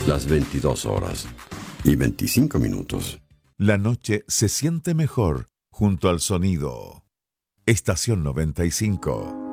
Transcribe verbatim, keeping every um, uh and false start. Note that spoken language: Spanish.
las veintidós horas y veinticinco minutos. La noche se siente mejor junto al sonido. Estación noventa y cinco.